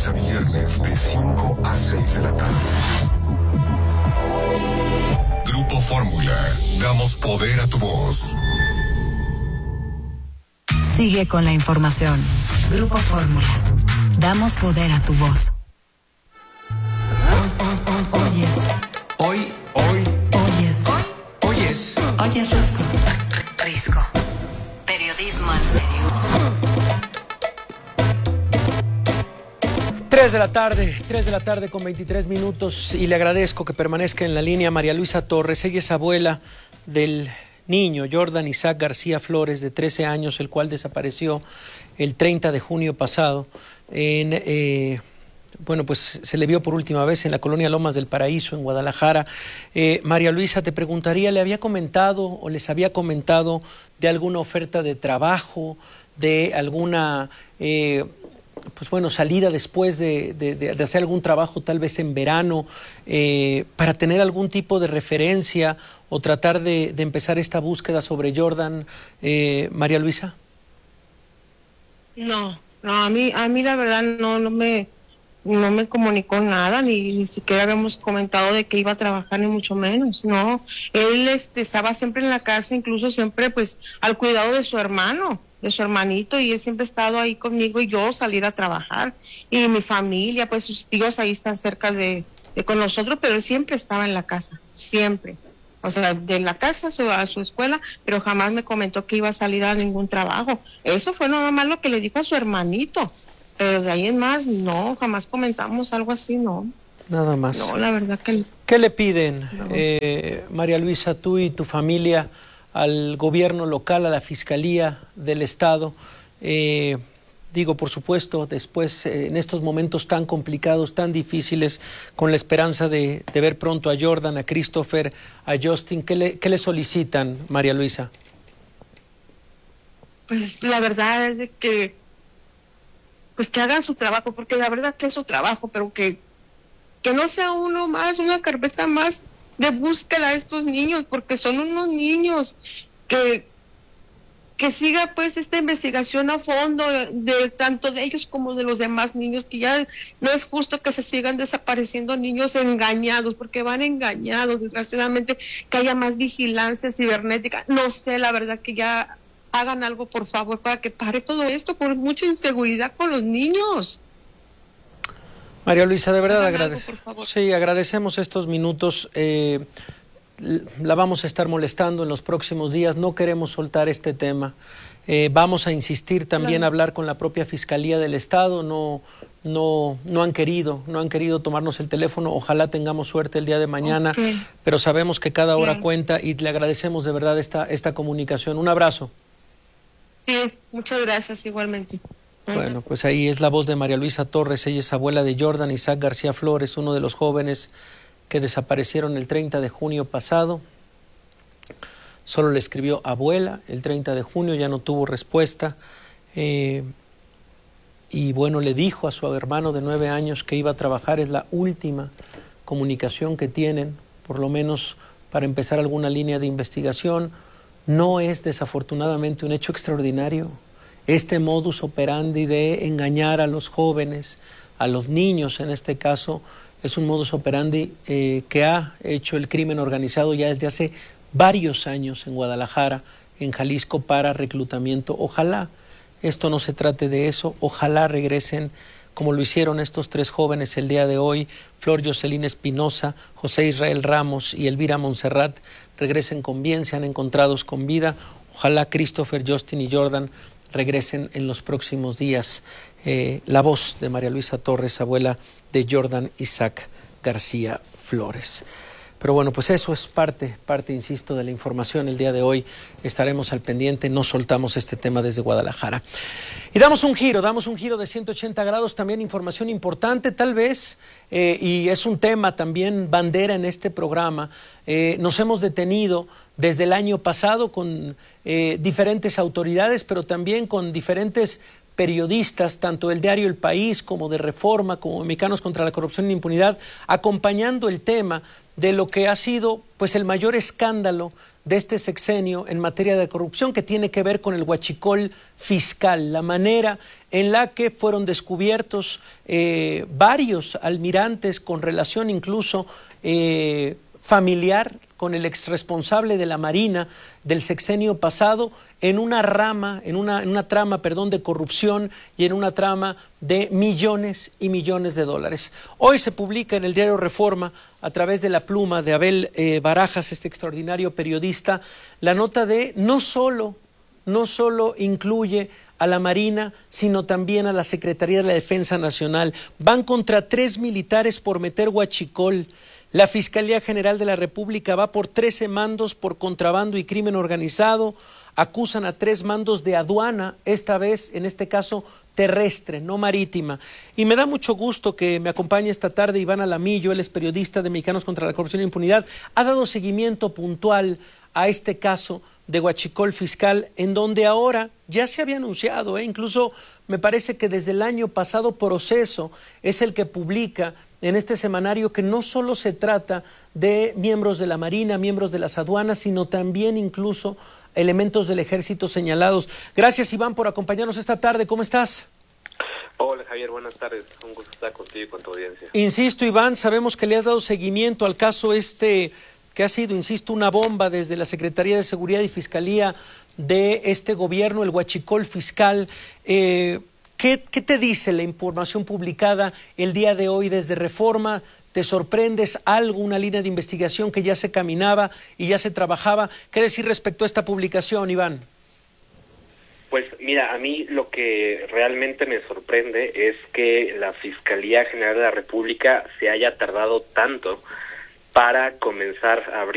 lunes a viernes de 5 a 6 de la tarde. Grupo Fórmula, damos poder a tu voz. Sigue con la información. Grupo Fórmula, damos poder a tu voz. Oyes Risco. Periodismo en serio. 3 de la tarde con 23 minutos y le agradezco que permanezca en la línea María Luisa Torres. Ella es abuela del niño Jordan Isaac García Flores, de 13 años, el cual desapareció el 30 de junio pasado pues se le vio por última vez en la colonia Lomas del Paraíso, en Guadalajara. María Luisa, te preguntaría, ¿le había comentado o les había comentado de alguna oferta de trabajo, de alguna salida después de hacer algún trabajo tal vez en verano, para tener algún tipo de referencia o tratar de empezar esta búsqueda sobre Jordan, María Luisa? No, a mí la verdad no me comunicó nada, ni siquiera habíamos comentado de que iba a trabajar, ni mucho menos. No, él estaba siempre en la casa, incluso siempre pues al cuidado de su hermano, de su hermanito, y él siempre ha estado ahí conmigo y yo salir a trabajar, y mi familia, pues sus tíos ahí están cerca de con nosotros, pero él siempre estaba en la casa, siempre. O sea, de la casa a su escuela, pero jamás me comentó que iba a salir a ningún trabajo. Eso fue nada más lo que le dijo a su hermanito. Pero de ahí en más, no, jamás comentamos algo así, no. Nada más. No, la verdad que... ¿Qué le piden, no. María Luisa, tú y tu familia, al gobierno local, a la Fiscalía del Estado? Por supuesto, después, en estos momentos tan complicados, tan difíciles, con la esperanza de ver pronto a Jordan, a Christopher, a Justin, ¿qué le solicitan, María Luisa? Pues la verdad es de que hagan su trabajo, porque la verdad que es su trabajo, pero que no sea uno más, una carpeta más de búsqueda a estos niños, porque son unos niños, que siga pues esta investigación a fondo, de tanto de ellos como de los demás niños, que ya no es justo que se sigan desapareciendo niños engañados, porque van engañados, desgraciadamente, que haya más vigilancia cibernética. No sé, la verdad que ya hagan algo, por favor, para que pare todo esto, por mucha inseguridad con los niños. María Luisa, de verdad agradecemos estos minutos. La vamos a estar molestando en los próximos días, no queremos soltar este tema. Vamos a insistir también a hablar con la propia Fiscalía del Estado. No han querido tomarnos el teléfono. Ojalá tengamos suerte el día de mañana, pero sabemos que cada hora cuenta y le agradecemos de verdad esta comunicación. Un abrazo. Sí, muchas gracias, igualmente. Bueno, pues ahí es la voz de María Luisa Torres. Ella es abuela de Jordan Isaac García Flores, uno de los jóvenes que desaparecieron el 30 de junio pasado. Solo le escribió abuela el 30 de junio, ya no tuvo respuesta. Le dijo a su hermano de 9 años que iba a trabajar. Es la última comunicación que tienen, por lo menos para empezar alguna línea de investigación. No es desafortunadamente un hecho extraordinario. Este modus operandi de engañar a los jóvenes, a los niños en este caso, es un modus operandi que ha hecho el crimen organizado ya desde hace varios años en Guadalajara, en Jalisco, para reclutamiento. Ojalá esto no se trate de eso, ojalá regresen como lo hicieron estos 3 jóvenes el día de hoy, Flor Jocelyn Espinosa, José Israel Ramos y Elvira Montserrat, regresen con bien, sean encontrados con vida. Ojalá Christopher, Justin y Jordan regresen en los próximos días. La voz de María Luisa Torres, abuela de Jordan Isaac García Flores. Pero bueno, pues eso es parte, insisto, de la información el día de hoy. Estaremos al pendiente, no soltamos este tema desde Guadalajara. Y damos un giro de 180 grados, también información importante tal vez, y es un tema también bandera en este programa. Nos hemos detenido desde el año pasado con diferentes autoridades, pero también con diferentes periodistas, tanto del diario El País como de Reforma, como Mexicanos contra la Corrupción y la Impunidad, acompañando el tema de lo que ha sido pues el mayor escándalo de este sexenio en materia de corrupción, que tiene que ver con el huachicol fiscal, la manera en la que fueron descubiertos varios almirantes con relación incluso familiar con el exresponsable de la Marina del sexenio pasado en una trama de corrupción y en una trama de millones y millones de dólares. Hoy se publica en el diario Reforma, a través de la pluma de Abel Barajas, este extraordinario periodista, la nota de no solo incluye a la Marina, sino también a la Secretaría de la Defensa Nacional. Van contra 3 militares por meter huachicol. La Fiscalía General de la República va por 13 mandos por contrabando y crimen organizado. Acusan a 3 mandos de aduana, esta vez, en este caso, terrestre, no marítima. Y me da mucho gusto que me acompañe esta tarde Iván Alamillo, él es periodista de Mexicanos contra la Corrupción y la Impunidad. Ha dado seguimiento puntual a este caso de huachicol fiscal, en donde ahora ya se había anunciado, incluso me parece que desde el año pasado Proceso es el que publica en este semanario que no solo se trata de miembros de la Marina, miembros de las aduanas, sino también incluso elementos del ejército señalados. Gracias, Iván, por acompañarnos esta tarde. ¿Cómo estás? Hola, Javier, buenas tardes. Un gusto estar contigo y con tu audiencia. Insisto, Iván, sabemos que le has dado seguimiento al caso que ha sido, insisto, una bomba desde la Secretaría de Seguridad y Fiscalía de este gobierno, el huachicol fiscal. ¿Qué te dice la información publicada el día de hoy desde Reforma? ¿Te sorprendes algo, una línea de investigación que ya se caminaba y ya se trabajaba? ¿Qué decir respecto a esta publicación, Iván? Pues mira, a mí lo que realmente me sorprende es que la Fiscalía General de la República se haya tardado tanto para comenzar a abrir